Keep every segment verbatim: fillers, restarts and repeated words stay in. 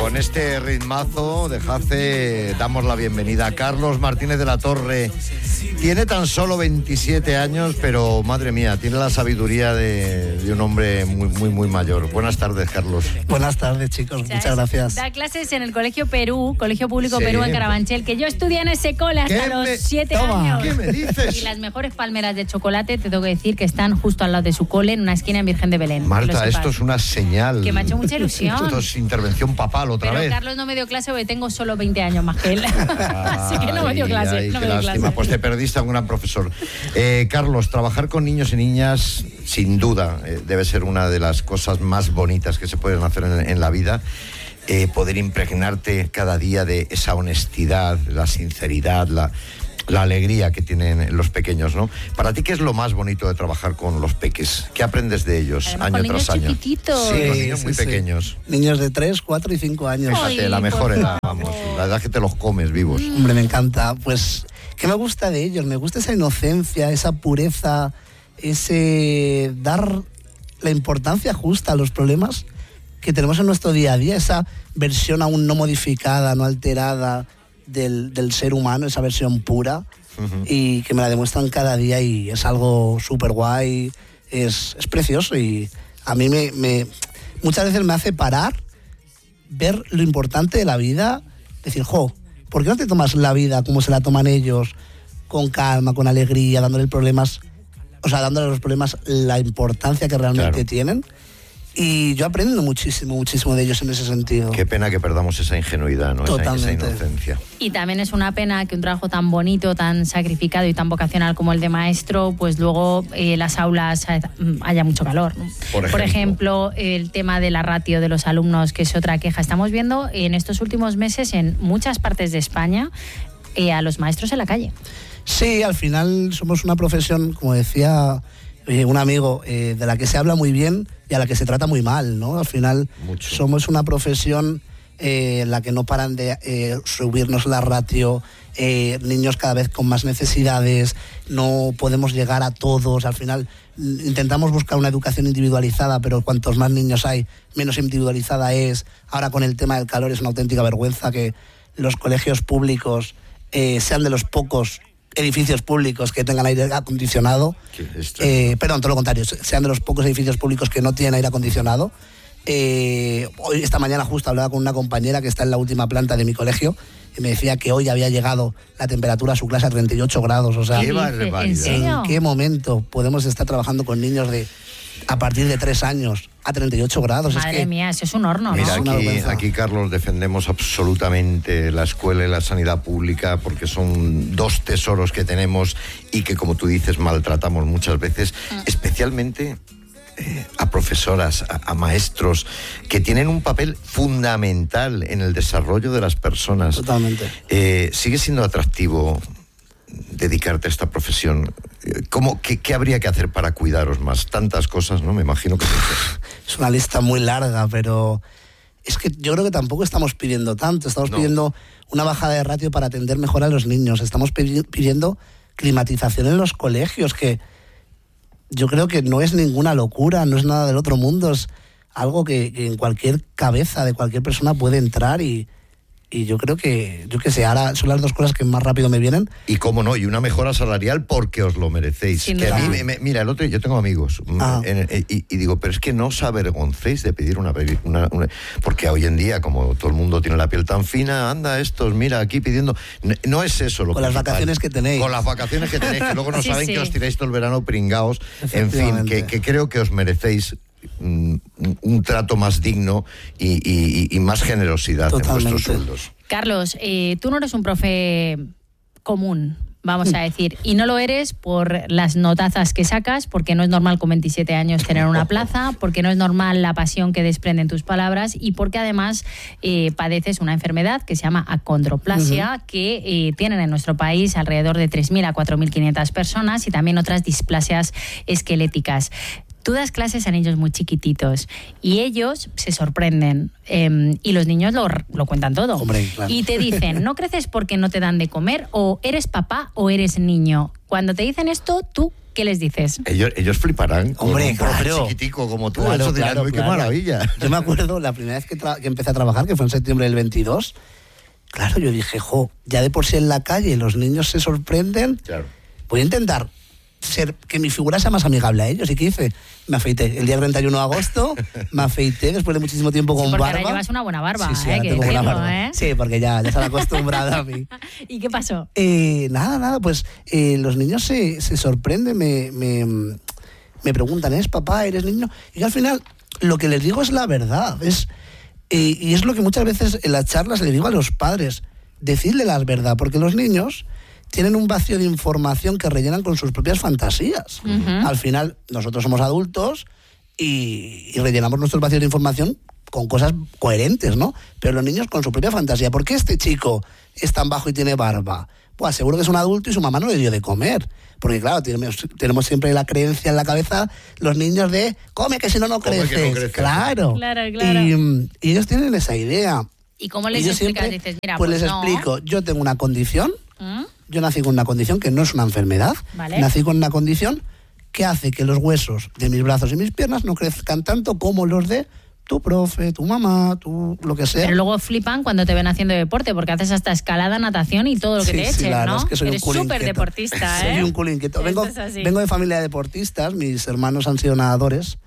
con este ritmazo de Jace damos la bienvenida a Carlos Martínez de la Torre. Tiene tan solo veintisiete años, pero madre mía, tiene la sabiduría de, de un hombre muy, muy, muy mayor. Buenas tardes, Carlos. Buenas tardes, chicos. O sea, muchas gracias. Da clases en el Colegio Perú, Colegio Público Sí. Perú en Carabanchel, que yo estudié en ese cole hasta los me... siete Toma. años. ¿Qué me dices? Y las mejores palmeras de chocolate, te tengo que decir, que están justo al lado de su cole, en una esquina en Virgen de Belén. Que lo Marta, sepas. esto es una señal. Que me ha hecho mucha ilusión. Esto es intervención papal otra Pero vez. Carlos no me dio clase porque tengo solo veinte años más que él. Así que no me dio clase. Ay, no qué me dio lástima. clase. Pues te perdiste a un gran profesor. Eh, Carlos, trabajar con niños y niñas, sin duda, eh, debe ser una de las cosas más bonitas que se pueden hacer en, en la vida. Eh, poder impregnarte cada día de esa honestidad, la sinceridad, la, la alegría que tienen los pequeños, ¿no? Para ti, ¿qué es lo más bonito de trabajar con los peques? ¿Qué aprendes de ellos Además, año con niños tras año? chiquititos. Sí, con Sí, niños sí, muy sí. pequeños. Niños de tres, cuatro y cinco años. Ay, Fíjate, la por mejor edad, favor. vamos, la edad que te los comes vivos. Hombre, me encanta. Pues, ¿qué me gusta de ellos? Me gusta esa inocencia, esa pureza, ese dar la importancia justa a los problemas que tenemos en nuestro día a día, esa versión aún no modificada, no alterada del, del ser humano, esa versión pura, uh-huh. y que me la demuestran cada día y es algo súper guay, es, es precioso y a mí me, me muchas veces me hace parar, ver lo importante de la vida, decir, jo, ¿por qué no te tomas la vida como se la toman ellos, con calma, con alegría, dándole problemas, o sea, dándole a los problemas la importancia que realmente Claro. tienen? Y yo aprendo muchísimo, muchísimo de ellos en ese sentido. Qué pena que perdamos esa ingenuidad, ¿no? Esa, esa Totalmente. inocencia. Y también es una pena que un trabajo tan bonito, tan sacrificado y tan vocacional como el de maestro, pues luego eh, las aulas haya mucho calor, ¿no? Por ejemplo. Por ejemplo, el tema de la ratio de los alumnos, que es otra queja. Estamos viendo en estos últimos meses en muchas partes de España eh, a los maestros en la calle. Sí, al final somos una profesión, como decía eh, un amigo, eh, de la que se habla muy bien y a la que se trata muy mal, ¿no? Al final Mucho. somos una profesión eh, en la que no paran de eh, subirnos la ratio, eh, niños cada vez con más necesidades, no podemos llegar a todos, al final mm, intentamos buscar una educación individualizada, pero cuantos más niños hay, menos individualizada es. Ahora con el tema del calor es una auténtica vergüenza que los colegios públicos eh, sean de los pocos edificios públicos que tengan aire acondicionado, eh, perdón, todo lo contrario, sean de los pocos edificios públicos que no tienen aire acondicionado. Eh, hoy, esta mañana justo hablaba con una compañera que está en la última planta de mi colegio y me decía que hoy había llegado la temperatura a su clase a treinta y ocho grados, o sea, ¡Qué ¿En barbaridad! serio? ¿en qué momento podemos estar trabajando con niños de a partir de tres años a treinta y ocho grados? Madre es que, mía, eso es un horno, ¿no? Mira, Es una aquí, vergüenza. aquí, Carlos, defendemos absolutamente la escuela y la sanidad pública porque son dos tesoros que tenemos y que, como tú dices, maltratamos muchas veces, Mm. especialmente eh, a profesoras, a, a maestros, que tienen un papel fundamental en el desarrollo de las personas. Totalmente. Eh, ¿Sigue siendo atractivo dedicarte a esta profesión? ¿Cómo, qué, ¿Qué habría que hacer para cuidaros más? Tantas cosas, ¿no? Me imagino que... Es una lista muy larga, pero es que yo creo que tampoco estamos pidiendo tanto. Estamos No. pidiendo una bajada de ratio para atender mejor a los niños. Estamos pidi- pidiendo climatización en los colegios, que yo creo que no es ninguna locura, no es nada del otro mundo. Es algo que, que en cualquier cabeza de cualquier persona puede entrar y... Y yo creo que, yo que sé, ahora son las dos cosas que más rápido me vienen. Y cómo no, y una mejora salarial porque os lo merecéis. Sin Que a duda. mí, me- mira, el otro, yo tengo amigos Ah. en- en- y, y digo, pero es que no os avergoncéis de pedir una, una, una... Porque hoy en día, como todo el mundo tiene la piel tan fina, anda estos, mira, aquí pidiendo... No, no es eso lo Con las principal. vacaciones que tenéis. Con las vacaciones que tenéis, que luego no Sí, saben sí. que os tiráis todo el verano pringaos. En fin, Efectivamente. que, que creo que os merecéis mm, un, un trato más digno y, y- y más generosidad en Totalmente. vuestros sueldos. Carlos, eh, tú no eres un profe común, vamos a decir, y no lo eres por las notazas que sacas, porque no es normal con veintisiete años tener una plaza, porque no es normal la pasión que desprenden tus palabras y porque además eh, padeces una enfermedad que se llama acondroplasia, uh-huh. que eh, tienen en nuestro país alrededor de tres mil a cuatro mil quinientas personas y también otras displasias esqueléticas. tú das clases a niños muy chiquititos y ellos se sorprenden eh, y los niños lo, lo cuentan todo. Hombre, claro. Y te dicen, no creces porque no te dan de comer, o eres papá o eres niño. Cuando te dicen esto, tú, ¿qué les dices? Ellos, ellos fliparán. Con Hombre, un claro. chiquitico como tú. Claro, Eso dirán, claro, "Uy, qué claro". maravilla. Yo me acuerdo la primera vez que, tra- que empecé a trabajar, que fue en septiembre del veintidós. Claro, yo dije, jo, ya de por sí en la calle los niños se sorprenden. Claro. Voy a intentar ser, que mi figura sea más amigable a ellos. ¿Y qué hice? Me afeité el día treinta y uno de agosto, me afeité después de muchísimo tiempo con Sí, porque barba. ahora llevas una buena barba, Sí, sí, ¿eh? ahora Que tengo buena decirlo, barba. ¿eh? Sí, porque ya, ya se han acostumbrado a mí. ¿Y qué pasó? Eh, nada, nada, pues eh, los niños se, se sorprenden, me, me, me preguntan, ¿eres papá, eres niño? Y yo al final lo que les digo es la verdad, es, eh, y es lo que muchas veces en las charlas le digo a los padres, decidle la verdad, porque los niños tienen un vacío de información que rellenan con sus propias fantasías. Uh-huh. Al final, nosotros somos adultos y, y rellenamos nuestros vacíos de información con cosas coherentes, ¿no? Pero los niños con su propia fantasía. ¿Por qué este chico es tan bajo y tiene barba? Pues seguro que es un adulto y su mamá no le dio de comer. Porque claro, tenemos, tenemos siempre la creencia en la cabeza, los niños de, come que si no, no Come que no creces. creces. Claro. Claro, claro. Y, y ellos tienen esa idea. ¿Y cómo les Y yo explicas? siempre, Dices, mira, pues, pues les no. explico, yo tengo una condición, ¿Mm? yo nací con una condición que no es una enfermedad, Vale. nací con una condición que hace que los huesos de mis brazos y mis piernas no crezcan tanto como los de tu profe, tu mamá, tu lo que sea. Pero luego flipan cuando te ven haciendo deporte, porque haces hasta escalada, natación y todo lo que Sí, te sí, echen, la verdad ¿no? es que soy Eres un culo súper inquieto. deportista, ¿eh? Soy un culo inquieto. Vengo, Esto es así. vengo de familia de deportistas, mis hermanos han sido nadadores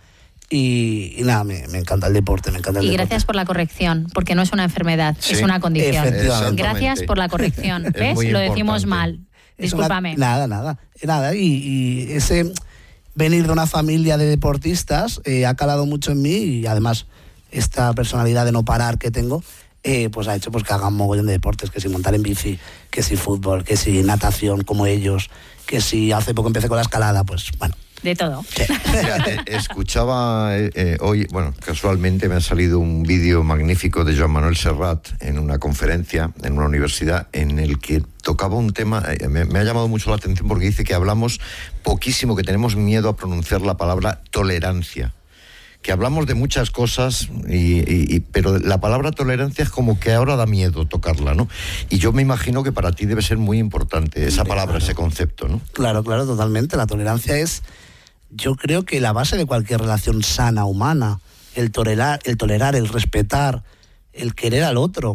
y, y nada, me, me encanta el deporte, me encanta el Y deporte. gracias por la corrección, porque no es una enfermedad, Sí, es una condición. efectivamente. Gracias por la corrección. Es ¿Ves? muy Lo decimos importante. mal. Es una- Discúlpame. nada, nada, nada. Y, y ese venir de una familia de deportistas eh, ha calado mucho en mí y además esta personalidad de no parar que tengo, eh, pues ha hecho pues que haga un mogollón de deportes, que si montar en bici, que si fútbol, que si natación como ellos, que si hace poco empecé con la escalada, pues bueno. De todo. Fíjate, escuchaba eh, eh, hoy, bueno, casualmente me ha salido un vídeo magnífico de Joan Manuel Serrat en una conferencia en una universidad en el que tocaba un tema, eh, me, me ha llamado mucho la atención porque dice que hablamos poquísimo, que tenemos miedo a pronunciar la palabra tolerancia. Que hablamos de muchas cosas, y, y, y, pero la palabra tolerancia es como que ahora da miedo tocarla, ¿no? Y yo me imagino que para ti debe ser muy importante esa Sí, palabra, claro. ese concepto, ¿no? Claro, claro, totalmente. La tolerancia es, yo creo que la base de cualquier relación sana humana. El tolerar, el tolerar, el respetar, el querer al otro.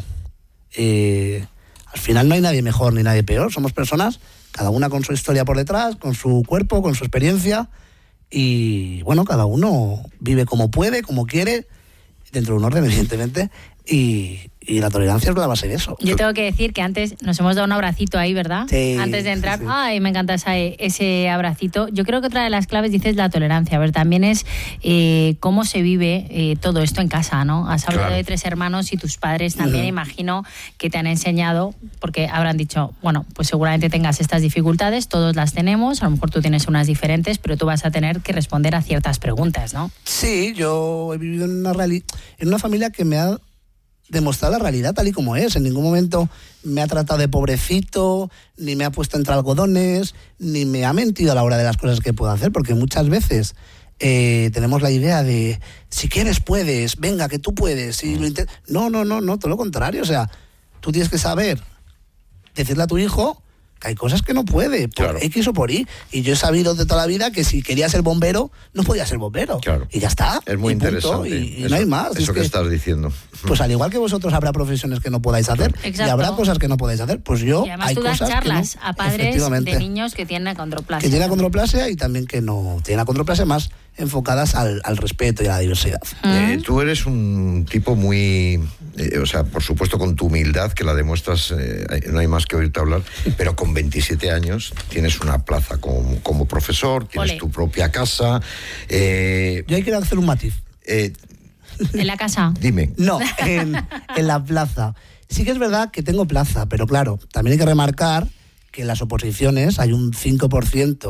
Eh, al final no hay nadie mejor ni nadie peor. Somos personas, cada una con su historia por detrás, con su cuerpo, con su experiencia. Y bueno, cada uno vive como puede, como quiere, dentro de un orden, evidentemente. Y, y la tolerancia es la base de eso. Yo tengo que decir que antes nos hemos dado un abracito ahí, ¿verdad? Sí, Antes de entrar. sí, sí. Ay, me encanta esa- ese abracito. Yo creo que otra de las claves, dices, la tolerancia. A ver, también es eh, cómo se vive eh, todo esto en casa, ¿no? Has hablado Claro. de tres hermanos y tus padres también, Ujú. imagino que te han enseñado, porque habrán dicho, bueno, pues seguramente tengas estas dificultades, todos las tenemos, a lo mejor tú tienes unas diferentes, pero tú vas a tener que responder a ciertas preguntas, ¿no? Sí, yo he vivido en una, reali- en una familia que me ha demostrado la realidad tal y como es. En ningún momento me ha tratado de pobrecito, ni me ha puesto entre algodones, ni me ha mentido a la hora de las cosas que puedo hacer, porque muchas veces eh, tenemos la idea de, si quieres puedes, venga, que tú puedes. Y lo intent- no, no, no, no, todo lo contrario. O sea, tú tienes que saber decirle a tu hijo que hay cosas que no puede, por Claro. X o por Y. Y yo he sabido de toda la vida que si quería ser bombero, no podía ser bombero. Claro. Y ya está. Es muy y punto, interesante. Y, y eso, no hay más. Eso Es que, que, estás diciendo. pues al igual que vosotros habrá profesiones que no podáis hacer, Exacto. y habrá cosas que no podéis hacer. Pues yo Y además hay tú das cosas charlas que no, a padres efectivamente, de niños que tienen acondroplasia. que tienen acondroplasia y también que no tienen acondroplasia, más enfocadas al, al respeto y a la diversidad. Eh, tú eres un tipo muy, eh, o sea, por supuesto con tu humildad, que la demuestras, eh, no hay más que oírte hablar, pero con veintisiete años tienes una plaza como, como profesor, tienes Ole. tu propia casa. Eh, Yo hay que hacer un matiz. eh, En la casa. dime. No, en, en la plaza. Sí que es verdad que tengo plaza, pero claro, también hay que remarcar que en las oposiciones hay un cinco por ciento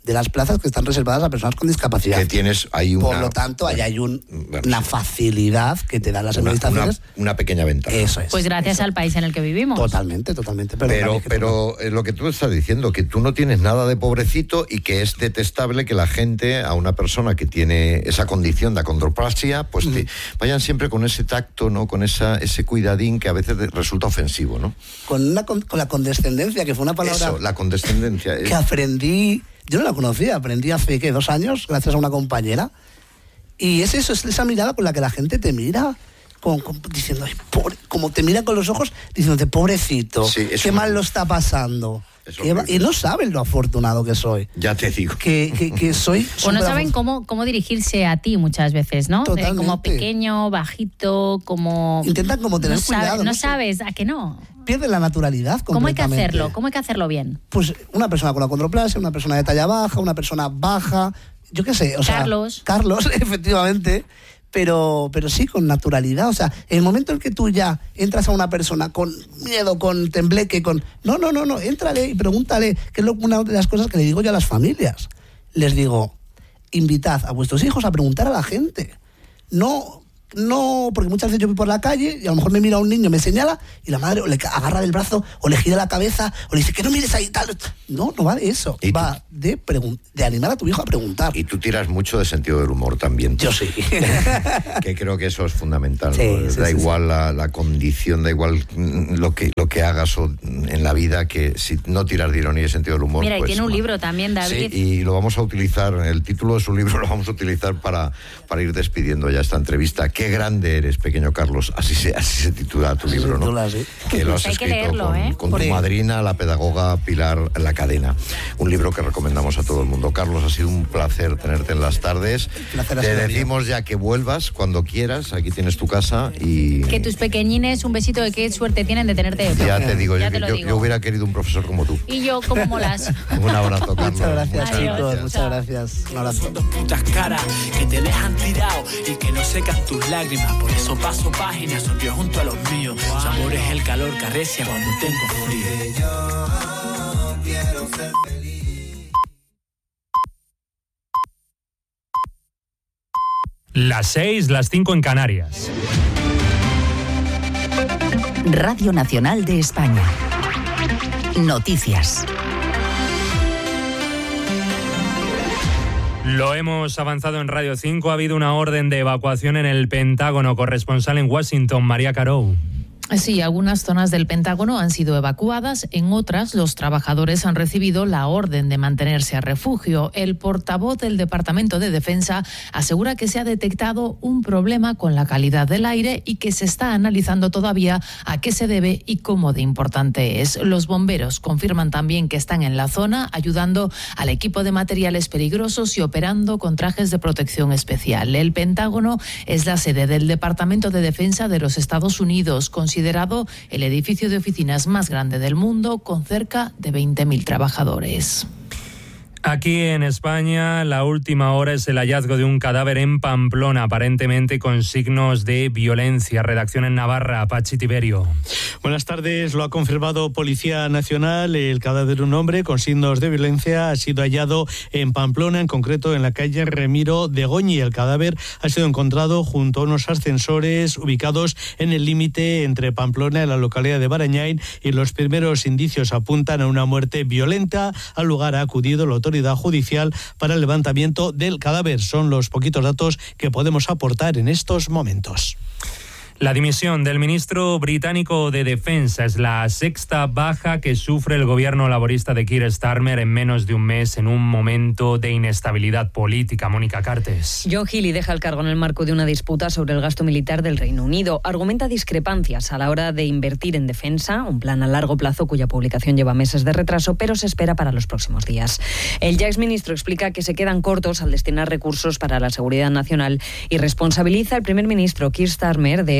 de las plazas que están reservadas a personas con discapacidad. Que tienes ahí una, Por lo tanto, ahí hay un, bueno, una sí. facilidad que te dan las una, administraciones. Una, una pequeña ventaja. Eso es. Pues gracias eso. al país en el que vivimos. Totalmente, totalmente. Pero, Pero, pero eh, lo que tú estás diciendo, que tú no tienes nada de pobrecito y que es detestable que la gente, a una persona que tiene esa condición de acondroplasia, pues mm. te, vayan siempre con ese tacto, ¿no? Con esa, ese cuidadín que a veces resulta ofensivo, ¿no? Con, una, con, con la condescendencia, que fue una palabra... Eso, la condescendencia. Que aprendí... Yo no la conocía, aprendí hace, ¿qué? Dos años, gracias a una compañera. Y es eso, es esa mirada con la que la gente te mira, con, con, diciendo, ay, pobre, como te mira con los ojos, diciéndote, pobrecito, sí, qué mal lo está pasando. Va, y no saben lo afortunado que soy. Ya te digo. Que, que, que soy... O no saben cómo, cómo dirigirse a ti muchas veces, ¿no? Totalmente. Eh, como pequeño, bajito, como... Intentan como tener no cuidado. Sabe, no, no sabes, ¿a que no? Pierden la naturalidad ¿Cómo hay que completamente. hacerlo? ¿Cómo hay que hacerlo bien? Pues una persona con acondroplasia, una persona de talla baja, una persona baja, yo qué sé, o sea... Carlos. Carlos, efectivamente... Pero, pero sí, con naturalidad. O sea, en el momento en que tú ya entras a una persona con miedo, con tembleque, con... No, no, no, no, éntrale y pregúntale, que es lo, una de las cosas que le digo yo a las familias. Les digo, invitad a vuestros hijos a preguntar a la gente. No... No, porque muchas veces yo voy por la calle y a lo mejor me mira un niño, me señala y la madre o le agarra del brazo o le gira la cabeza o le dice que no mires ahí tal. No, no va de eso. Va de, de animar a tu hijo a preguntar. Y tú tiras mucho de sentido del humor también. Yo sí. Que creo que eso es fundamental. Sí, ¿no? sí, da sí, igual sí. La, la condición, da igual lo que, lo que hagas o, en la vida, que si no tiras de ironía y sentido del humor... Mira, pues, y tiene un mal. libro también, David. Sí, y lo vamos a utilizar, el título de su libro lo vamos a utilizar para, para ir despidiendo ya esta entrevista. Qué grande eres, pequeño Carlos, así se, así se titula tu libro, ¿no? Titula, sí. Que lo has Hay que escrito leerlo, con, ¿eh? con tu Porque... madrina, la pedagoga Pilar La Cadena. Un libro que recomendamos a todo el mundo. Carlos, ha sido un placer tenerte en las tardes. Te decimos ya que vuelvas cuando quieras, aquí tienes tu casa y... Que tus pequeñines, un besito, de qué suerte tienen de tenerte de Ya te digo, ya yo, te lo yo, digo. yo hubiera querido un profesor como tú. Y yo, como molas. Un abrazo, Carlos. Muchas gracias, Adiós. chicos. Muchas gracias. Un abrazo. Son dos putas caras que te dejan tirado y que no secan tus lágrimas. Por eso paso páginas, sonrío junto a los míos. Su amor es el calor que arrecia cuando tengo frío. Yo quiero ser feliz. Las seis, las cinco en Canarias. Radio Nacional de España. Noticias. Lo hemos avanzado en Radio cinco. Ha habido una orden de evacuación en el Pentágono. Corresponsal en Washington, María Carou. Sí, algunas zonas del Pentágono han sido evacuadas, en otras los trabajadores han recibido la orden de mantenerse a refugio. El portavoz del Departamento de Defensa asegura que se ha detectado un problema con la calidad del aire y que se está analizando todavía a qué se debe y cómo de importante es. Los bomberos confirman también que están en la zona ayudando al equipo de materiales peligrosos y operando con trajes de protección especial. El Pentágono es la sede del Departamento de Defensa de los Estados Unidos, considerado el edificio de oficinas más grande del mundo, con cerca de veinte mil trabajadores. Aquí en España, la última hora es el hallazgo de un cadáver en Pamplona, aparentemente con signos de violencia. Redacción en Navarra, Pachi Tiberio. Buenas tardes. Lo ha confirmado Policía Nacional. El cadáver de un hombre con signos de violencia ha sido hallado en Pamplona, en concreto en la calle Remiro de Goñi. El cadáver ha sido encontrado junto a unos ascensores ubicados en el límite entre Pamplona y la localidad de Barañain, y los primeros indicios apuntan a una muerte violenta. Al lugar ha acudido la autoridad judicial para el levantamiento del cadáver. Son los poquitos datos que podemos aportar en estos momentos. La dimisión del ministro británico de Defensa es la sexta baja que sufre el gobierno laborista de Keir Starmer en menos de un mes, en un momento de inestabilidad política. Mónica Cartes. John Healey deja el cargo en el marco de una disputa sobre el gasto militar del Reino Unido. Argumenta discrepancias a la hora de invertir en defensa, un plan a largo plazo cuya publicación lleva meses de retraso, pero se espera para los próximos días. El ya exministro explica que se quedan cortos al destinar recursos para la seguridad nacional y responsabiliza al primer ministro Keir Starmer de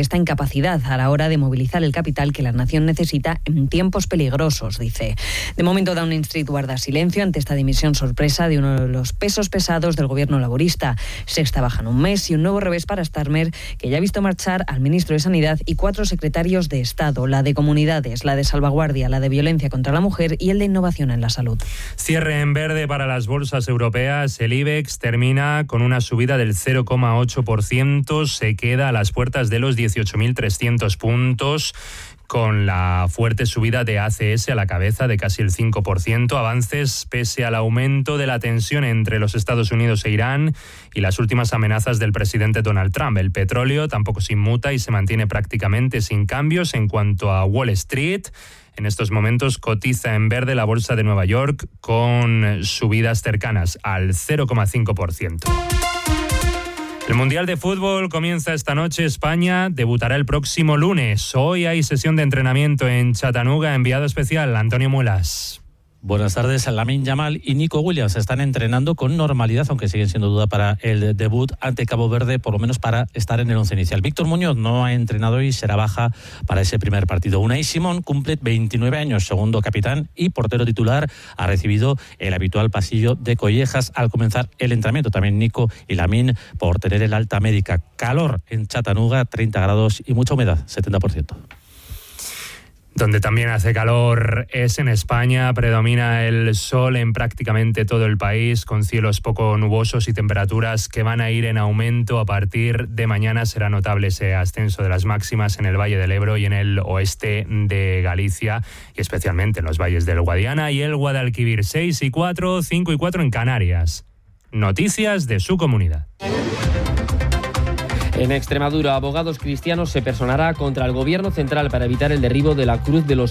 esta incapacidad a la hora de movilizar el capital que la nación necesita en tiempos peligrosos, dice. De momento, Downing Street guarda silencio ante esta dimisión sorpresa de uno de los pesos pesados del gobierno laborista. Sexta baja en un mes y un nuevo revés para Starmer, que ya ha visto marchar al ministro de Sanidad y cuatro secretarios de Estado, la de Comunidades, la de Salvaguardia, la de Violencia contra la Mujer y el de Innovación en la Salud. Cierre en verde para las bolsas europeas. El IBEX termina con una subida del cero coma ocho por ciento, se queda a las puertas de los dieciocho mil trescientos puntos, con la fuerte subida de A C S a la cabeza de casi el cinco por ciento, avances pese al aumento de la tensión entre los Estados Unidos e Irán y las últimas amenazas del presidente Donald Trump. El petróleo tampoco se inmuta y se mantiene prácticamente sin cambios. En cuanto a Wall Street, en estos momentos cotiza en verde la bolsa de Nueva York con subidas cercanas al cero coma cinco por ciento. El Mundial de Fútbol comienza esta noche. España debutará el próximo lunes. Hoy hay sesión de entrenamiento en Chattanooga. Enviado especial, Antonio Muelas. Buenas tardes. Lamine Yamal y Nico Williams están entrenando con normalidad, aunque siguen siendo duda para el debut ante Cabo Verde, por lo menos para estar en el once inicial. Víctor Muñoz no ha entrenado y será baja para ese primer partido. Unai Simón cumple veintinueve años, segundo capitán y portero titular. Ha recibido el habitual pasillo de collejas al comenzar el entrenamiento. También Nico y Lamine por tener el alta médica. Calor en Chattanooga, treinta grados y mucha humedad, setenta por ciento. Donde también hace calor es en España. Predomina el sol en prácticamente todo el país, con cielos poco nubosos y temperaturas que van a ir en aumento. A partir de mañana será notable ese ascenso de las máximas en el Valle del Ebro y en el oeste de Galicia, y especialmente en los valles del Guadiana y el Guadalquivir. seis y cuatro, cinco y cuatro en Canarias. Noticias de su comunidad. En Extremadura, abogados cristianos se personará contra el gobierno central para evitar el derribo de la Cruz de los